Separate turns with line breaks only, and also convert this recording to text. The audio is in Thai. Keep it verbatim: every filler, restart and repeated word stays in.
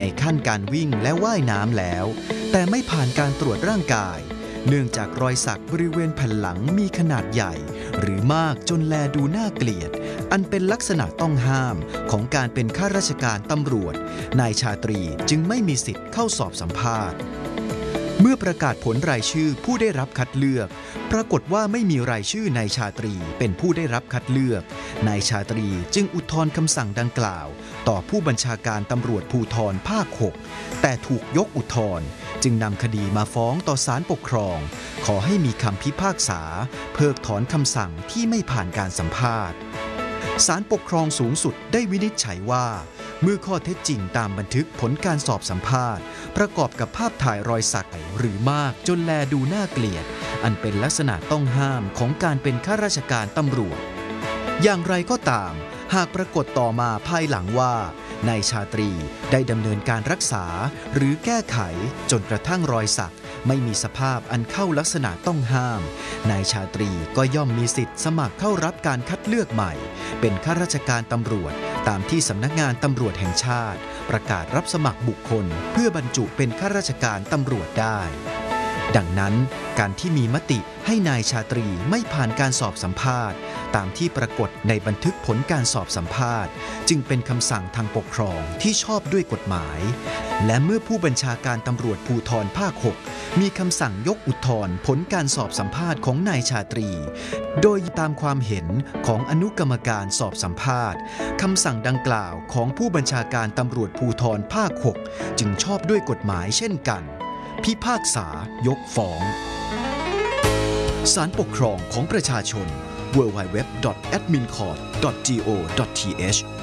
ในขั้นการวิ่งและว่ายน้ำแล้วแต่ไม่ผ่านการตรวจร่างกายเนื่องจากรอยสักบริเวณแผ่นหลังมีขนาดใหญ่หรือมากจนแลดูน่าเกลียดอันเป็นลักษณะต้องห้ามของการเป็นข้าราชการตำรวจนายชาตรีจึงไม่มีสิทธิ์เข้าสอบสัมภาษณ์เมื่อประกาศผลรายชื่อผู้ได้รับคัดเลือกปรากฏว่าไม่มีรายชื่อนายชาตรีเป็นผู้ได้รับคัดเลือกนายชาตรีจึงอุทธรณ์คำสั่งดังกล่าวต่อผู้บัญชาการตำรวจภูธรภาคหกแต่ถูกยกอุทธรณ์จึงนำคดีมาฟ้องต่อศาลปกครองขอให้มีคำพิพากษาเพิกถอนคำสั่งที่ไม่ผ่านการสัมภาษณ์ศาลปกครองสูงสุดได้วินิจฉัยว่าเมื่อข้อเท็จจริงตามบันทึกผลการสอบสัมภาษณ์ประกอบกับภาพถ่ายรอยสักหรือมากจนแลดูน่าเกลียดอันเป็นลักษณะต้องห้ามของการเป็นข้าราชการตำรวจอย่างไรก็ตามหากปรากฏต่อมาภายหลังว่านายชาตรีได้ดำเนินการรักษาหรือแก้ไขจนกระทั่งรอยสักไม่มีสภาพอันเข้าลักษณะต้องห้ามนายชาตรีก็ย่อมมีสิทธิ์สมัครเข้ารับการคัดเลือกใหม่เป็นข้าราชการตำรวจตามที่สำนักงานตำรวจแห่งชาติประกาศรับสมัครบุคคลเพื่อบรรจุเป็นข้าราชการตำรวจได้ดังนั้นการที่มีมติให้นายชาตรีไม่ผ่านการสอบสัมภาษณ์ตามที่ปรากฏในบันทึกผลการสอบสัมภาษณ์จึงเป็นคำสั่งทางปกครองที่ชอบด้วยกฎหมายและเมื่อผู้บัญชาการตำรวจภูธรภาคหกมีคำสั่งยกอุทธรณ์ผลการสอบสัมภาษณ์ของนายชาตรีโดยตามความเห็นของอนุกรรมการสอบสัมภาษณ์คำสั่งดังกล่าวของผู้บัญชาการตำรวจภูธรภาคหกจึงชอบด้วยกฎหมายเช่นกันพิพากษายกฟ้องศาลปกครองของประชาชน ดับเบิลยู ดับเบิลยู ดับเบิลยู ดอท แอดมินคอร์ต ดอท จี โอ ดอท ที เอช